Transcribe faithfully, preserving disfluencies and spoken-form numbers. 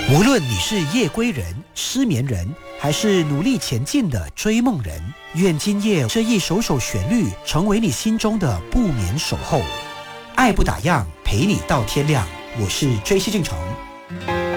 无论你是夜归人、失眠人，还是努力前进的追梦人，愿今夜这一首首旋律成为你心中的不眠守候。爱不打烊，陪你到天亮。我是追西进城。